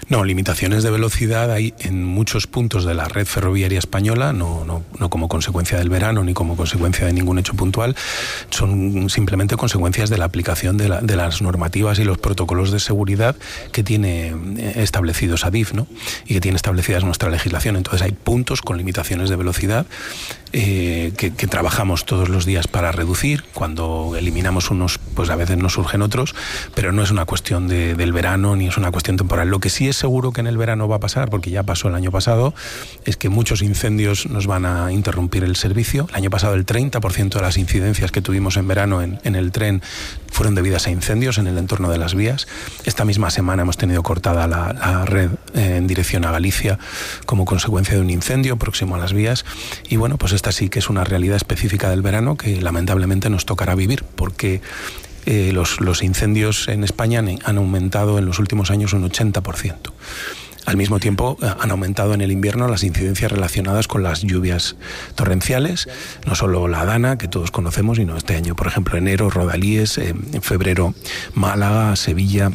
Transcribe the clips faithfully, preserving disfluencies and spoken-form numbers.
No, limitaciones de velocidad hay en muchos puntos de la red ferroviaria española, no, no, no como consecuencia del verano ni como consecuencia de ningún hecho puntual, son simplemente consecuencias de la aplicación de, la, de las normativas y los protocolos de seguridad que tiene establecidos ADIF, ¿no? Y que tiene establecidas nuestra legislación. Entonces hay puntos con limitaciones de velocidad eh, que, que trabajamos todos los días para reducir. Cuando eliminamos unos, pues a veces nos surgen otros, pero no es una cuestión de, del verano ni es una cuestión temporal. Lo que sí es seguro que en el verano va a pasar, porque ya pasó el año pasado, es que muchos incendios nos van a interrumpir el servicio. El año pasado el treinta por ciento de las incidencias que tuvimos en verano en, en el tren fueron debidas a incendios en el entorno de las vías. Esta misma semana hemos tenido cortada la, la red eh, en dirección a Galicia como consecuencia de un incendio próximo a las vías. Y bueno, pues esta sí que es una realidad específica del verano que lamentablemente nos tocará vivir, porque Eh, los, los incendios en España han, han aumentado en los últimos años un ochenta por ciento. Al mismo tiempo, han aumentado en el invierno las incidencias relacionadas con las lluvias torrenciales, no solo la Dana, que todos conocemos, sino este año, por ejemplo, enero, Rodalíes, eh, en febrero, Málaga, Sevilla.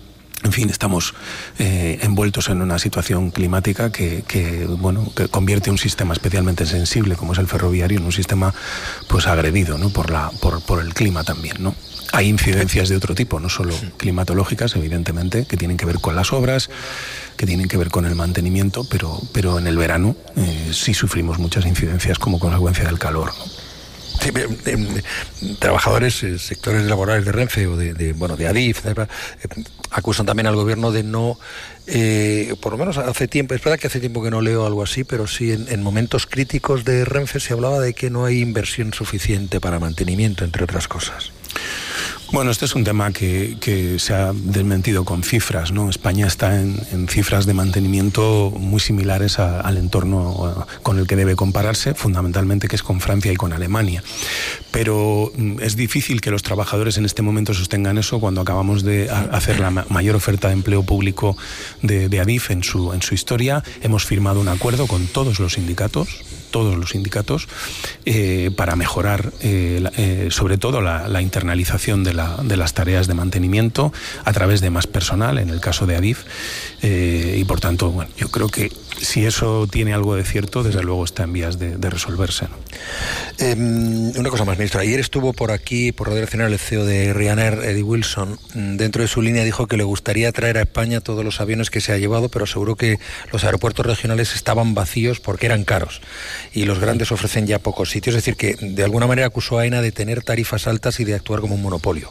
En fin, estamos eh, envueltos en una situación climática que, que, bueno, que convierte un sistema especialmente sensible, como es el ferroviario, en un sistema pues agredido, ¿no? por, la, por, por el clima también, ¿no? Hay incidencias de otro tipo, no solo climatológicas, evidentemente, que tienen que ver con las obras, que tienen que ver con el mantenimiento, pero, pero en el verano eh, sí sufrimos muchas incidencias como consecuencia del calor, ¿no? Sí, eh, eh, trabajadores, eh, sectores laborales de Renfe o de, de bueno de ADIF, eh, acusan también al gobierno de no, eh, por lo menos hace tiempo, es verdad que hace tiempo que no leo algo así, pero sí en, en momentos críticos de Renfe se hablaba de que no hay inversión suficiente para mantenimiento, entre otras cosas. Bueno, este es un tema que, que se ha desmentido con cifras, ¿no? España está en, en cifras de mantenimiento muy similares a, al entorno a, con el que debe compararse, fundamentalmente que es con Francia y con Alemania. Pero es difícil que los trabajadores en este momento sostengan eso cuando acabamos de a, hacer la ma- mayor oferta de empleo público de, de ADIF en su, en su historia. Hemos firmado un acuerdo con todos los sindicatos, todos los sindicatos, eh, para mejorar eh, la, eh, sobre todo la, la internalización de, la, de las tareas de mantenimiento a través de más personal, en el caso de ADIF, eh, y por tanto, bueno, yo creo que si eso tiene algo de cierto, desde luego está en vías de, de resolverse, ¿no? Eh, una cosa más, ministro. Ayer estuvo por aquí, por Radio Nacional, el C E O de Ryanair, Eddie Wilson. Dentro de su línea dijo que le gustaría traer a España todos los aviones que se ha llevado, pero aseguró que los aeropuertos regionales estaban vacíos porque eran caros y los grandes ofrecen ya pocos sitios. Es decir, que de alguna manera acusó a AENA de tener tarifas altas y de actuar como un monopolio.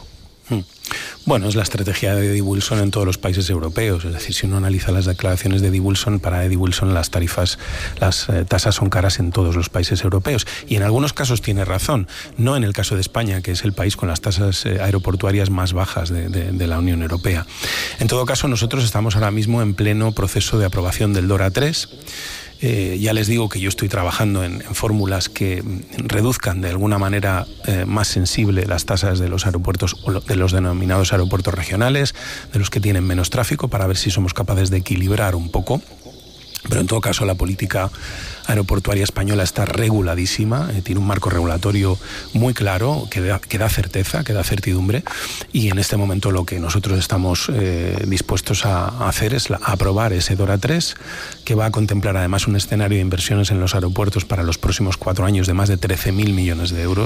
Bueno, es la estrategia de Eddie Wilson en todos los países europeos. Es decir, si uno analiza las declaraciones de Eddie Wilson, para Eddie Wilson las tarifas, las eh, tasas son caras en todos los países europeos. Y en algunos casos tiene razón. No en el caso de España, que es el país con las tasas eh, aeroportuarias más bajas de, de, de la Unión Europea. En todo caso, nosotros estamos ahora mismo en pleno proceso de aprobación del DORA tres. Eh, ya les digo que yo estoy trabajando en, en fórmulas que reduzcan de alguna manera eh, más sensible las tasas de los aeropuertos, o de los denominados aeropuertos regionales, de los que tienen menos tráfico, para ver si somos capaces de equilibrar un poco. Pero en todo caso la política aeroportuaria española está reguladísima, eh, tiene un marco regulatorio muy claro que da, que da certeza, que da certidumbre, y en este momento lo que nosotros estamos eh, dispuestos a hacer es la, a aprobar ese DORA tres, que va a contemplar además un escenario de inversiones en los aeropuertos para los próximos cuatro años de más de trece mil millones de euros,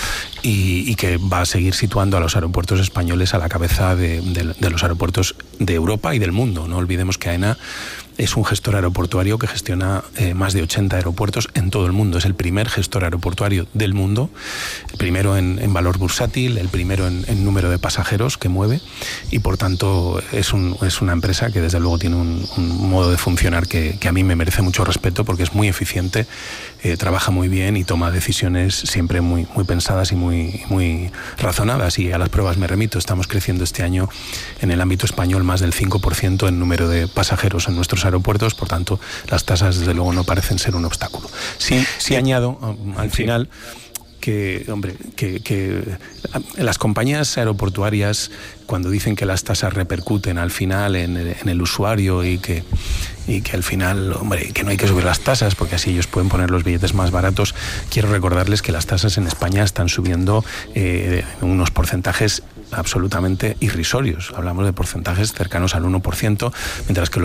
y, y que va a seguir situando a los aeropuertos españoles a la cabeza de, de, de los aeropuertos de Europa y del mundo. No olvidemos que AENA es un gestor aeroportuario que gestiona eh, más de ochenta aeropuertos en todo el mundo. Es el primer gestor aeroportuario del mundo, el primero en, en valor bursátil, el primero en, en número de pasajeros que mueve, y por tanto es, un, es una empresa que desde luego tiene un, un modo de funcionar que, que a mí me merece mucho respeto, porque es muy eficiente, eh, trabaja muy bien y toma decisiones siempre muy, muy pensadas y muy, muy razonadas. Y a las pruebas me remito. Estamos creciendo este año en el ámbito español más del cinco por ciento en número de pasajeros en nuestros aeropuertos, por tanto las tasas desde luego no parecen ser un obstáculo. Sí, sí añado um, al final que, hombre, que, que las compañías aeroportuarias, cuando dicen que las tasas repercuten al final en el, en el usuario y que, y que al final, hombre, que no hay que subir las tasas porque así ellos pueden poner los billetes más baratos, quiero recordarles que las tasas en España están subiendo eh, unos porcentajes absolutamente irrisorios. Hablamos de porcentajes cercanos al uno por ciento, mientras que los